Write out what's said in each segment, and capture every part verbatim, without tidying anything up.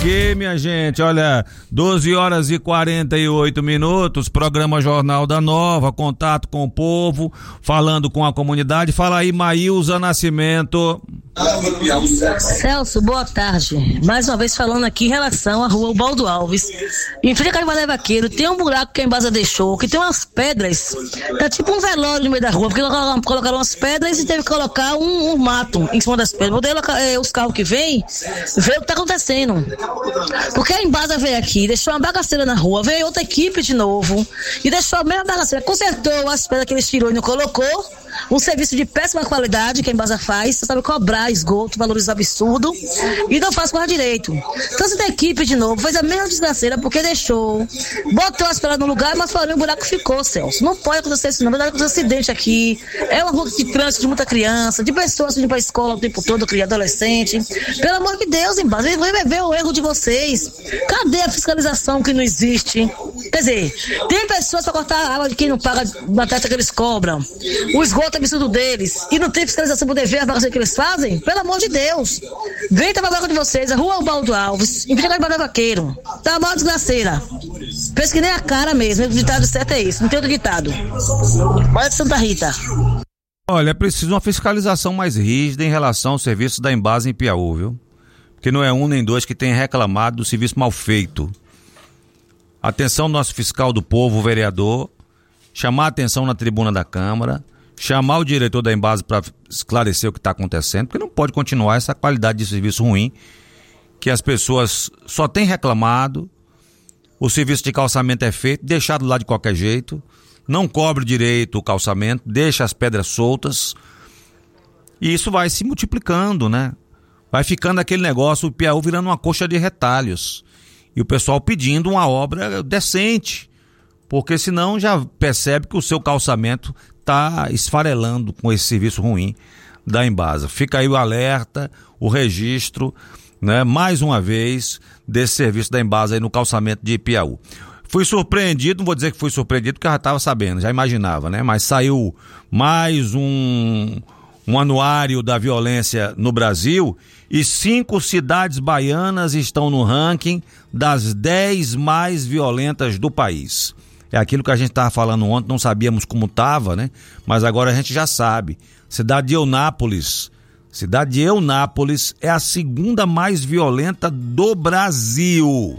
Ok, minha gente, olha, doze horas e quarenta e oito minutos, programa Jornal da Nova, contato com o povo, falando com a comunidade. Fala aí, Maílza Nascimento. Celso, boa tarde. Mais uma vez falando aqui em relação à rua Ubaldo Alves. Em frente a Carvalho Vaqueiro, tem um buraco que a Embasa deixou, que tem umas pedras. É tipo um velório no meio da rua, porque colocaram, colocaram umas pedras e teve que colocar um, um mato em cima das pedras. Modelo, é, os carros que vêm, vê o que tá acontecendo. Porque a Embasa veio aqui, deixou uma bagaceira na rua, veio outra equipe de novo e deixou a mesma bagaceira, consertou as pedras que eles tirou e não colocou. Um serviço de péssima qualidade que a Embasa faz, você sabe cobrar esgoto, valores absurdos, e não faz com direito. Então essa equipe de novo fez a mesma desgraceira porque deixou, botou as pedras no lugar, mas porém o buraco ficou, Celso. Não pode acontecer isso não, vai acontecer acidente aqui, é uma rua de trânsito de muita criança, de pessoas indo pra escola o tempo todo, criança, adolescente. Pelo amor de Deus, Embasa, vai rever o erro de vocês. Cadê a fiscalização que não existe? Quer dizer, tem pessoas para cortar a água de quem não paga a taxa que eles cobram. O esgoto é absurdo deles. E não tem fiscalização para poder ver a bagaceira que eles fazem? Pelo amor de Deus. Vem trabalhar com vocês, a rua Ubaldo Alves, em frente a Carvalho Vaqueiro. Tá uma desgraceira. Pensa que nem a cara mesmo. O ditado certo é isso. Não tem outro ditado. Olha de Santa Rita. Olha, é preciso uma fiscalização mais rígida em relação ao serviço da Embasa em Piauí, viu? Porque não é um nem dois que tem reclamado do serviço mal feito. Atenção, nosso fiscal do povo, o vereador, chamar a atenção na tribuna da Câmara, chamar o diretor da Embasa para esclarecer o que está acontecendo, porque não pode continuar essa qualidade de serviço ruim, que as pessoas só têm reclamado, o serviço de calçamento é feito, deixado lá de qualquer jeito, não cobre direito o calçamento, deixa as pedras soltas, e isso vai se multiplicando, né? Vai ficando aquele negócio, o Piauí virando uma coxa de retalhos. E o pessoal pedindo uma obra decente, porque senão já percebe que o seu calçamento está esfarelando com esse serviço ruim da Embasa. Fica aí o alerta, o registro, né, mais uma vez, desse serviço da Embasa aí no calçamento de Piauí. Fui surpreendido, não vou dizer que fui surpreendido, porque eu já estava sabendo, já imaginava, né? Mas saiu mais um, um anuário da violência no Brasil e cinco cidades baianas estão no ranking das dez mais violentas do país. É aquilo que a gente estava falando ontem, não sabíamos como estava, né? Mas agora a gente já sabe. Cidade de Eunápolis, cidade de Eunápolis é a segunda mais violenta do Brasil.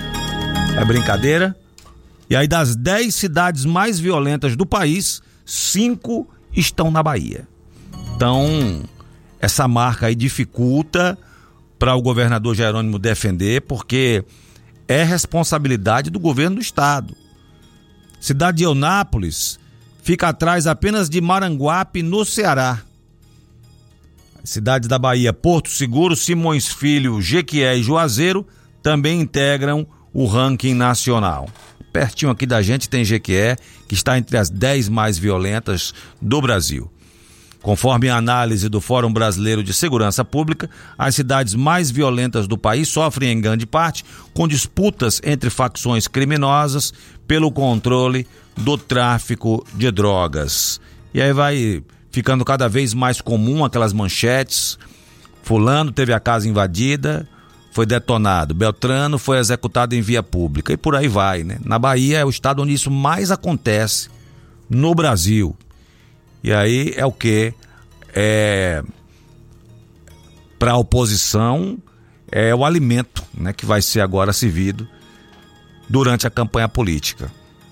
É brincadeira? E aí das dez cidades mais violentas do país, cinco estão na Bahia. Então, essa marca aí dificulta para o governador Jerônimo defender, porque é responsabilidade do governo do estado. Cidade de Eunápolis fica atrás apenas de Maranguape, no Ceará. Cidades da Bahia, Porto Seguro, Simões Filho, Jequié e Juazeiro também integram o ranking nacional. Pertinho aqui da gente tem Jequié, que está entre as dez mais violentas do Brasil. Conforme a análise do Fórum Brasileiro de Segurança Pública, as cidades mais violentas do país sofrem em grande parte com disputas entre facções criminosas pelo controle do tráfico de drogas. E aí vai ficando cada vez mais comum aquelas manchetes: fulano teve a casa invadida, foi detonado, Beltrano foi executado em via pública, e por aí vai, né? Na Bahia é o estado onde isso mais acontece no Brasil. E aí é o que? É, para a oposição, é o alimento, né, que vai ser agora servido durante a campanha política.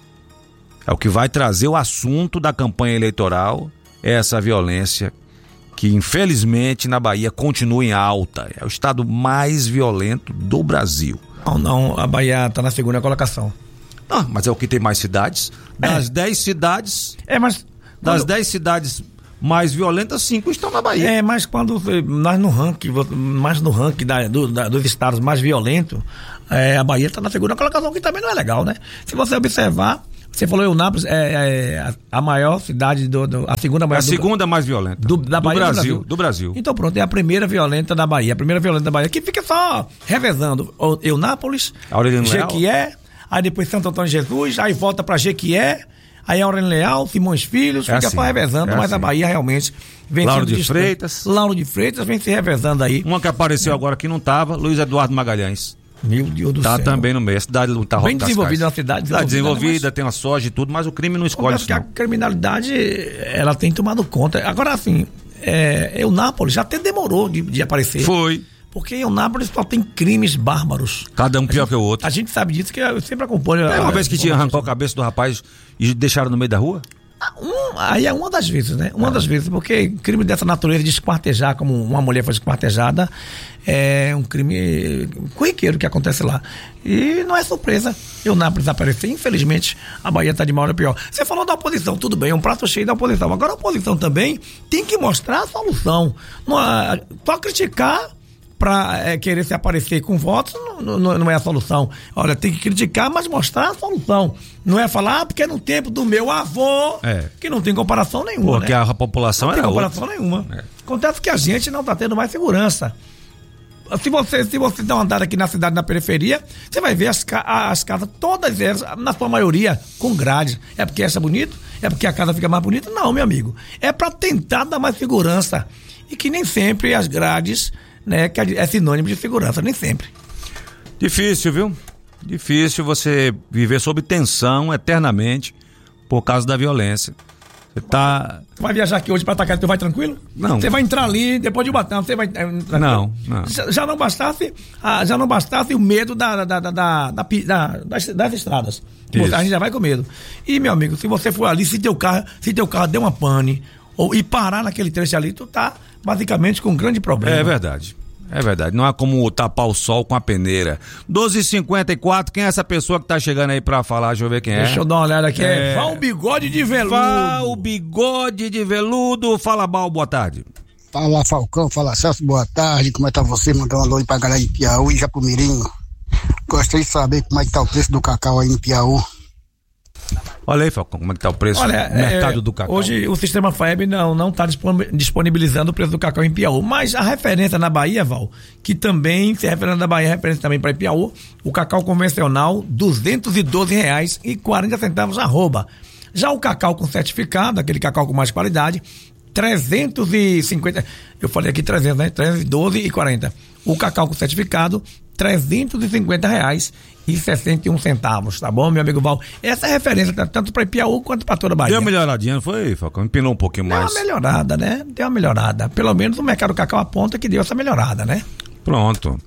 É o que vai trazer o assunto da campanha eleitoral, é essa violência que infelizmente na Bahia continua em alta. É o estado mais violento do Brasil. Não, não, a Bahia está na segunda colocação. Ah, mas é o que tem mais cidades. Das dez cidades... É, mas... Das dez cidades mais violentas, cinco estão na Bahia. É, mas quando nós no ranking, mais no ranking da, do, da, dos estados mais violentos, é, a Bahia está na segunda colocação, que também não é legal, né? Se você observar, você falou Eunápolis, é, é a, a maior cidade, do, do, a segunda maior... É a segunda do, mais violenta do, da Bahia, do, Brasil, do, Brasil. do Brasil. Então pronto, é a primeira violenta da Bahia, a primeira violenta da Bahia, que fica só revezando Eunápolis, Jequié, aí depois Santo Antônio de Jesus, aí volta para Jequié, aí Aurélio Leal, Simões Filhos, é fica assim, só revezando, é mas assim. A Bahia realmente vem Lauro sendo de distante. Freitas. Lauro de Freitas vem se revezando aí. Uma que apareceu é. agora que não estava, Luiz Eduardo Magalhães. Meu Deus do tá céu. também no meio. A cidade não tá bem desenvolvida na cidade. Está desenvolvida, mas... tem uma soja e tudo, mas o crime não escolhe isso. Que a criminalidade, ela tem tomado conta. Agora, assim, é, Eunápolis já até demorou de, de aparecer. Foi. Porque Eunápolis só tem crimes bárbaros. Cada um pior gente, que o outro. A gente sabe disso, que eu sempre acompanho. É uma a, vez que tinha arrancou a cabeça do rapaz e deixaram no meio da rua? Um, aí é uma das vezes, né? Uma ah. das vezes, porque crime dessa natureza de esquartejar, como uma mulher foi esquartejada, é um crime corriqueiro que acontece lá. E não é surpresa Eunápolis aparecer. Infelizmente, a Bahia está de mal a pior. Você falou da oposição, tudo bem, é um prato cheio da oposição. Agora a oposição também tem que mostrar a solução. Não, só criticar para é, querer se aparecer com votos não, não, não é a solução. Olha, tem que criticar, mas mostrar a solução. Não é falar, ah, porque é no tempo do meu avô, é. que não tem comparação nenhuma. Porque né? a população não era tem comparação outra. nenhuma. É. Acontece que a gente não está tendo mais segurança. Se você, se você dá uma andada aqui na cidade, na periferia, você vai ver as, as casas, todas elas, na sua maioria, com grade. É porque acha bonito? É porque a casa fica mais bonita? Não, meu amigo. É para tentar dar mais segurança. E que nem sempre as grades, né, que é sinônimo de segurança, nem sempre. Difícil, viu? Difícil você viver sob tensão eternamente por causa da violência. Você tá... vai viajar aqui hoje pra Itaquera, tu vai tranquilo? Não. Você vai entrar ali, depois de Batão, você vai... Não, não. Já, já não bastasse, ah, já não bastasse o medo da, da, da, da, da, da, das, das estradas. Você, a gente já vai com medo. E, meu amigo, se você for ali, se teu carro, se teu carro der uma pane, ou, e parar naquele trecho ali, tu tá basicamente com um grande problema. É verdade. É verdade, não há como tapar o sol com a peneira. doze e cinquenta e quatro, quem é essa pessoa que tá chegando aí pra falar? Deixa eu ver quem é. Deixa eu dar uma olhada aqui. É, é Val Bigode de Veludo. Val Bigode de Veludo. Fala, Val, boa tarde. Fala, Falcão, fala, Celso, boa tarde. Como é que tá você? Mandar um alô aí pra galera de Piauí e Japumirim. Gostaria de saber como é que tá o preço do cacau aí no Piauí. Olha aí, Falcão, como é que tá o preço Olha, no mercado é, do cacau. Hoje o sistema F A E B não não está disponibilizando o preço do cacau em Piauí, mas a referência na Bahia, Val, que também, se é referência da Bahia, é referência também para Piauí, o cacau convencional, duzentos e doze reais e quarenta centavos arroba. Já o cacau com certificado, aquele cacau com mais qualidade, trezentos e cinquenta, eu falei aqui trezentos, né? trezentos e doze e quarenta. O cacau com certificado, trezentos e cinquenta reais e sessenta e um centavos, tá bom, meu amigo Val? Essa é a referência tanto para Piauí quanto para toda a Bahia. Deu uma melhoradinha, não foi, Falcão? Empinou um pouquinho mais. Deu uma melhorada, né? Deu uma melhorada. Pelo menos o mercado do cacau aponta que deu essa melhorada, né? Pronto.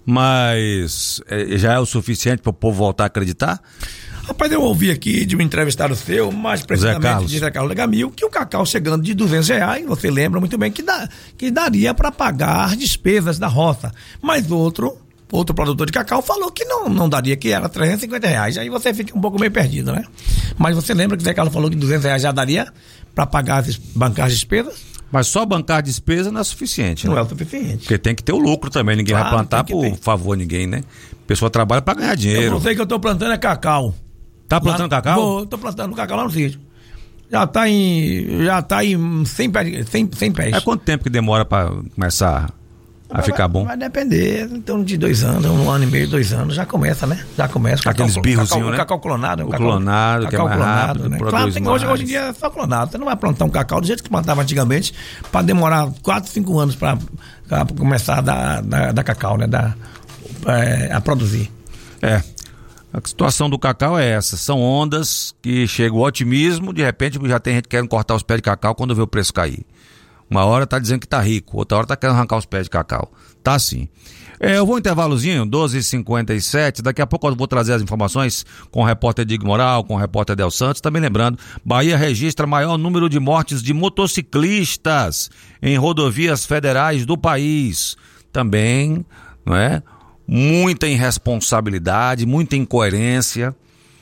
Mas é, já é o suficiente para o povo voltar a acreditar? Rapaz, eu ouvi aqui de um entrevistado seu, mais precisamente de Zé Carlos Legamil, que o cacau chegando de duzentos reais, você lembra muito bem que, dá, que daria para pagar as despesas da roça. Mas outro... outro produtor de cacau falou que não, não daria, que era trezentos e cinquenta reais. Aí você fica um pouco meio perdido, né? Mas você lembra que o Zé Carlos falou que duzentos reais já daria para pagar, as, bancar as despesas? Mas só bancar despesa não é suficiente, Não né? é o suficiente. Porque tem que ter o lucro também. Ninguém Claro, vai plantar tem por que ter. favor ninguém, né? A pessoa trabalha para ganhar Eu dinheiro. não sei que eu tô plantando é cacau. Tá plantando lá, cacau? Vou, tô plantando cacau lá no sítio. Já tá em, já tá em cem pés. cem, cem pés. É quanto tempo que demora para começar a Vai- ficar bom? Vai depender, então de dois anos, um ano e meio, dois anos, já começa, né? Já começa. Aqueles birrozinhos, né? Cacau clonado. O clonado, que é mais rápido, né? produz Claro, tem, hoje, mais. hoje em dia é só clonado. Você não vai plantar um cacau do jeito que plantava antigamente, para demorar quatro, cinco anos para começar a dar, dar, dar cacau, né? Dar, é, a produzir. É. A situação do cacau é essa. São ondas que chega o otimismo, de repente já tem gente querendo cortar os pés de cacau quando vê o preço cair. Uma hora tá dizendo que tá rico, outra hora tá querendo arrancar os pés de cacau. Tá assim. É, eu vou um intervalozinho, doze e cinquenta e sete, daqui a pouco eu vou trazer as informações com o repórter Dig Moral, com o repórter Del Santos. Também lembrando, Bahia registra maior número de mortes de motociclistas em rodovias federais do país. Também, não é? Muita irresponsabilidade, muita incoerência.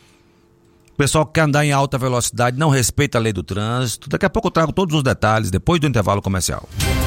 O pessoal que quer andar em alta velocidade não respeita a lei do trânsito. Daqui a pouco eu trago todos os detalhes depois do intervalo comercial.